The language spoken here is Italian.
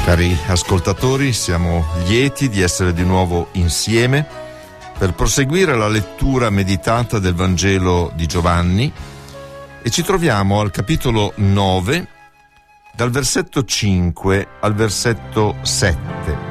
Cari ascoltatori, siamo lieti di essere di nuovo insieme per proseguire la lettura meditata del Vangelo di Giovanni e ci troviamo al capitolo 9, dal versetto 5 al versetto 7.